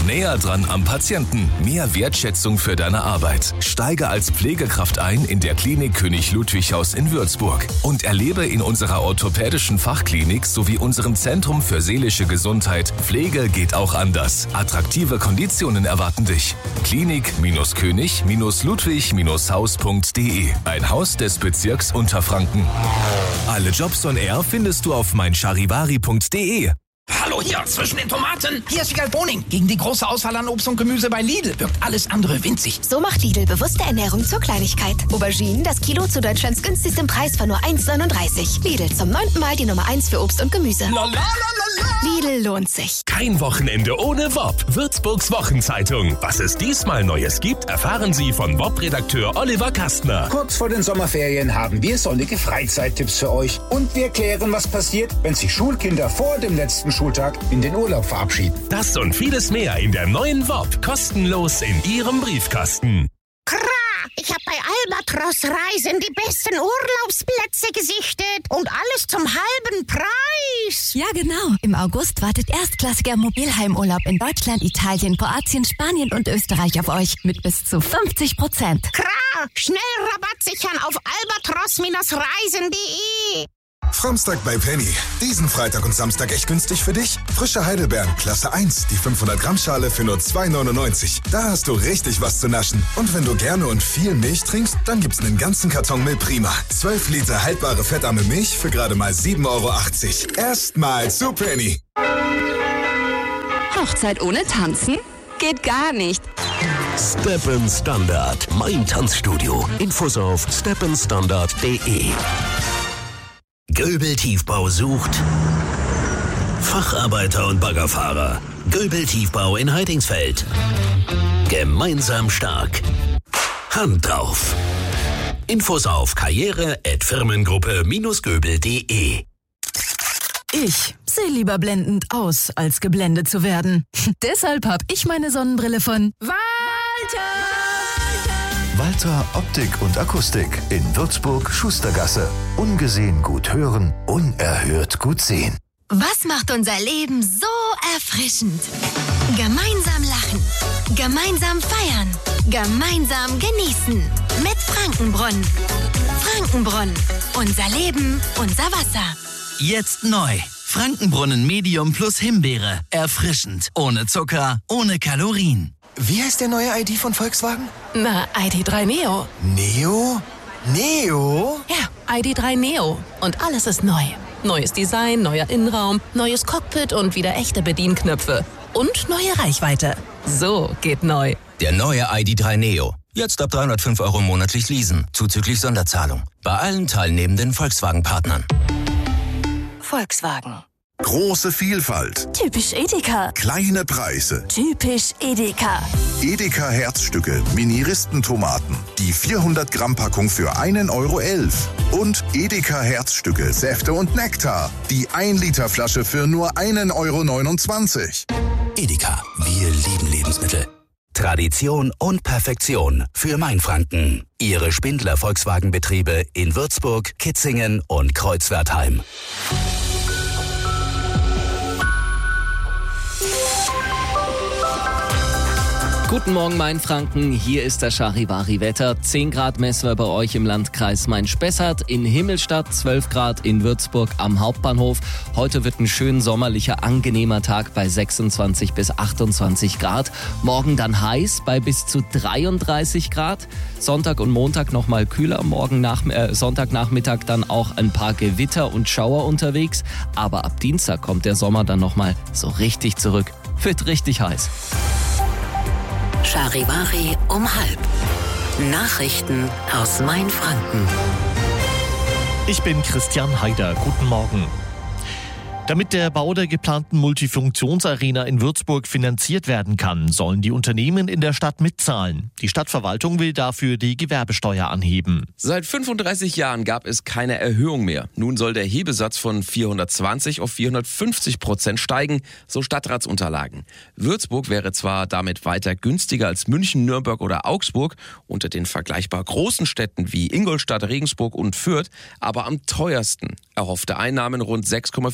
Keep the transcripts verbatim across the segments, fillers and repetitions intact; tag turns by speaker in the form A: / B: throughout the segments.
A: Näher dran am Patienten. Mehr Wertschätzung für deine Arbeit. Steige als Pflegekraft ein in der Klinik König Ludwig Haus in Würzburg und erlebe in unserer orthopädischen Fachklinik sowie unserem Zentrum für seelische Gesundheit Pflege geht auch anders. Attraktive Konditionen erwarten dich. Klinik-König Ludwig Haus punkt de. Ein Haus des Bezirks Unterfranken. Alle Jobs on Air findest du auf mein charivari punkt de.
B: Hallo hier, zwischen den Tomaten. Hier ist Wiegald Boning. Gegen die große Auswahl an Obst und Gemüse bei Lidl wirkt alles andere winzig.
C: So macht Lidl bewusste Ernährung zur Kleinigkeit. Auberginen, das Kilo zu Deutschlands günstigsten Preis von nur eins neununddreißig. Lidl, zum neunten Mal die Nummer eins für Obst und Gemüse.
B: Lalalala.
C: Lidl lohnt sich.
A: Kein Wochenende ohne W O P. Würzburgs Wochenzeitung. Was es diesmal Neues gibt, erfahren Sie von W O P-Redakteur Oliver Kastner.
D: Kurz vor den Sommerferien haben wir sonnige Freizeittipps für euch. Und wir klären, was passiert, wenn sich Schulkinder vor dem letzten Schultag in den Urlaub verabschieden.
A: Das und vieles mehr in der neuen W O P. Kostenlos in Ihrem Briefkasten.
E: Ich habe bei Albatros Reisen die besten Urlaubsplätze gesichtet und alles zum halben Preis.
C: Ja, genau. Im August wartet erstklassiger Mobilheimurlaub in Deutschland, Italien, Kroatien, Spanien und Österreich auf euch mit bis zu fünfzig Prozent.
E: Klar, schnell Rabatt sichern auf albatros Reisen punkt de.
F: Framstag bei Penny. Diesen Freitag und Samstag echt günstig für dich? Frische Heidelbeeren, Klasse eins, die fünfhundert Gramm Schale für nur zwei neunundneunzig. Da hast du richtig was zu naschen. Und wenn du gerne und viel Milch trinkst, dann gibt's einen ganzen Karton Milprima. zwölf Liter haltbare fettarme Milch für gerade mal sieben Euro achtzig. Erstmal zu Penny.
G: Hochzeit ohne Tanzen? Geht gar nicht.
H: Steppen Standard, mein Tanzstudio. Infos auf steppen standard punkt de. Göbel Tiefbau sucht Facharbeiter und Baggerfahrer. Göbel Tiefbau in Heidingsfeld. Gemeinsam stark. Hand drauf. Infos auf karriere at firmengruppe göbel punkt de.
I: Ich sehe lieber blendend aus, als geblendet zu werden. Deshalb habe ich meine Sonnenbrille von Walter.
J: Walter Optik und Akustik in Würzburg Schustergasse. Ungesehen gut hören, unerhört gut sehen.
C: Was macht unser Leben so erfrischend? Gemeinsam lachen, gemeinsam feiern, gemeinsam genießen. Mit Frankenbrunnen. Frankenbrunnen. Unser Leben, unser Wasser.
K: Jetzt neu. Frankenbrunnen Medium plus Himbeere. Erfrischend. Ohne Zucker, ohne Kalorien.
L: Wie heißt der neue I D von Volkswagen?
I: Na, I D drei Neo.
L: Neo? Neo?
I: Ja, I D drei Neo. Und alles ist neu. Neues Design, neuer Innenraum, neues Cockpit und wieder echte Bedienknöpfe. Und neue Reichweite. So geht neu.
K: Der neue I D drei Neo. Jetzt ab dreihundertfünf Euro monatlich leasen. Zuzüglich Sonderzahlung. Bei allen teilnehmenden Volkswagen-Partnern.
I: Volkswagen.
M: Große Vielfalt.
I: Typisch Edeka.
M: Kleine Preise.
I: Typisch Edeka.
M: Edeka Herzstücke, Miniristentomaten. Die vierhundert Gramm Packung für einen Euro elf. Und Edeka Herzstücke, Säfte und Nektar. Die ein Liter Flasche für nur einen Euro neunundzwanzig.
H: Edeka, wir lieben Lebensmittel. Tradition und Perfektion für Mainfranken. Ihre Spindler Volkswagenbetriebe in Würzburg, Kitzingen und Kreuzwertheim.
N: Guten Morgen, Mainfranken. Hier ist das Charivari-Wetter. zehn Grad messen wir bei euch im Landkreis Main-Spessart, in Himmelstadt zwölf Grad, in Würzburg am Hauptbahnhof. Heute wird ein schön sommerlicher, angenehmer Tag bei sechsundzwanzig bis achtundzwanzig Grad. Morgen dann heiß bei bis zu dreiunddreißig Grad. Sonntag und Montag nochmal kühler. Morgen nach, äh, Sonntagnachmittag dann auch ein paar Gewitter und Schauer unterwegs. Aber ab Dienstag kommt der Sommer dann nochmal so richtig zurück. Wird richtig heiß.
G: Charivari um halb. Nachrichten aus Mainfranken.
O: Ich bin Christian Haider. Guten Morgen. Damit der Bau der geplanten Multifunktionsarena in Würzburg finanziert werden kann, sollen die Unternehmen in der Stadt mitzahlen. Die Stadtverwaltung will dafür die Gewerbesteuer anheben.
P: Seit fünfunddreißig Jahren gab es keine Erhöhung mehr. Nun soll der Hebesatz von vierhundertzwanzig auf vierhundertfünfzig Prozent steigen, so Stadtratsunterlagen. Würzburg wäre zwar damit weiter günstiger als München, Nürnberg oder Augsburg, unter den vergleichbar großen Städten wie Ingolstadt, Regensburg und Fürth, aber am teuersten. Erhoffte Einnahmen rund sechs Komma vier Millionen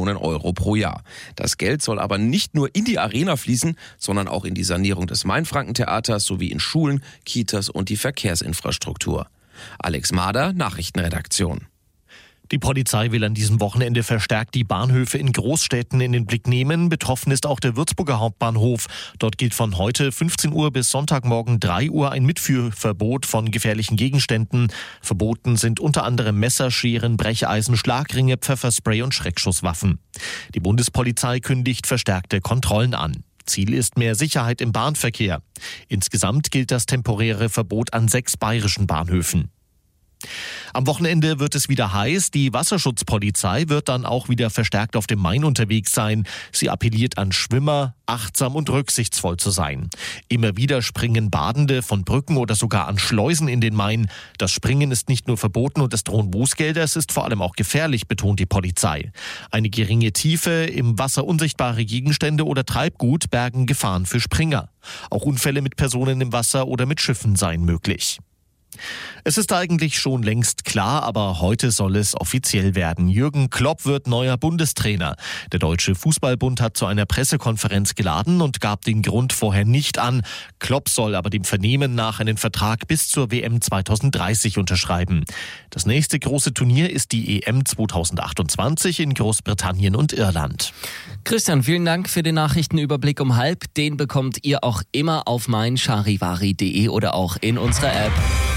P: Millionen Euro pro Jahr. Das Geld soll aber nicht nur in die Arena fließen, sondern auch in die Sanierung des Mainfranken-Theaters sowie in Schulen, Kitas und die Verkehrsinfrastruktur. Alex Mader, Nachrichtenredaktion.
O: Die Polizei will an diesem Wochenende verstärkt die Bahnhöfe in Großstädten in den Blick nehmen. Betroffen ist auch der Würzburger Hauptbahnhof. Dort gilt von heute fünfzehn Uhr bis Sonntagmorgen drei Uhr ein Mitführverbot von gefährlichen Gegenständen. Verboten sind unter anderem Messer, Scheren, Brecheisen, Schlagringe, Pfefferspray und Schreckschusswaffen. Die Bundespolizei kündigt verstärkte Kontrollen an. Ziel ist mehr Sicherheit im Bahnverkehr. Insgesamt gilt das temporäre Verbot an sechs bayerischen Bahnhöfen. Am Wochenende wird es wieder heiß. Die Wasserschutzpolizei wird dann auch wieder verstärkt auf dem Main unterwegs sein. Sie appelliert an Schwimmer, achtsam und rücksichtsvoll zu sein. Immer wieder springen Badende von Brücken oder sogar an Schleusen in den Main. Das Springen ist nicht nur verboten und es drohen Bußgelder, es ist vor allem auch gefährlich, betont die Polizei. Eine geringe Tiefe, im Wasser unsichtbare Gegenstände oder Treibgut bergen Gefahren für Springer. Auch Unfälle mit Personen im Wasser oder mit Schiffen seien möglich. Es ist eigentlich schon längst klar, aber heute soll es offiziell werden. Jürgen Klopp wird neuer Bundestrainer. Der Deutsche Fußballbund hat zu einer Pressekonferenz geladen und gab den Grund vorher nicht an. Klopp soll aber dem Vernehmen nach einen Vertrag bis zur W M zwanzig dreißig unterschreiben. Das nächste große Turnier ist die E M zwanzig achtundzwanzig in Großbritannien und Irland.
N: Christian, vielen Dank für den Nachrichtenüberblick um halb. Den bekommt ihr auch immer auf mein charivari punkt de oder auch in unserer App.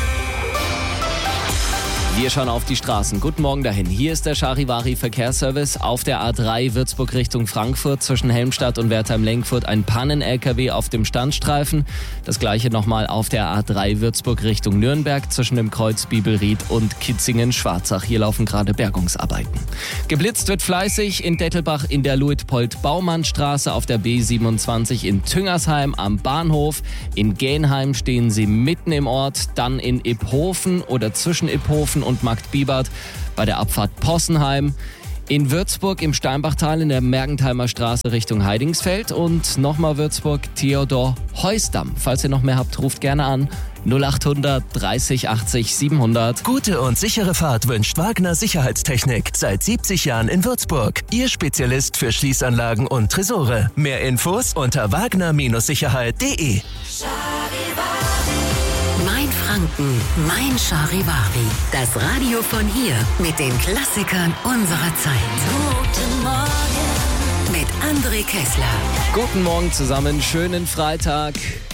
N: Wir schauen auf die Straßen. Guten Morgen dahin. Hier ist der Charivari Verkehrsservice. Auf der A drei Würzburg Richtung Frankfurt zwischen Helmstadt und Wertheim-Lenkfurt ein Pannen-L K W auf dem Standstreifen. Das gleiche nochmal auf der A drei Würzburg Richtung Nürnberg zwischen dem Kreuz Bibelried und Kitzingen-Schwarzach. Hier laufen gerade Bergungsarbeiten. Geblitzt wird fleißig in Dettelbach in der Luitpold-Baumann-Straße, auf der B siebenundzwanzig in Tüngersheim am Bahnhof. In Genheim stehen sie mitten im Ort, dann in Iphofen oder zwischen Iphofen und Markt-Bibart bei der Abfahrt Possenheim. In Würzburg im Steinbachtal in der Mergentheimer Straße Richtung Heidingsfeld und nochmal Würzburg Theodor Heusdamm. Falls ihr noch mehr habt, ruft gerne an null achthundert dreißig achtzig siebenhundert.
Q: Gute und sichere Fahrt wünscht Wagner Sicherheitstechnik. Seit siebzig Jahren in Würzburg. Ihr Spezialist für Schließanlagen und Tresore. Mehr Infos unter wagner Sicherheit punkt de.
G: Mein Franken, mein Charivari. Das Radio von hier mit den Klassikern unserer Zeit. Guten Morgen mit André Kessler.
N: Guten Morgen zusammen, schönen Freitag.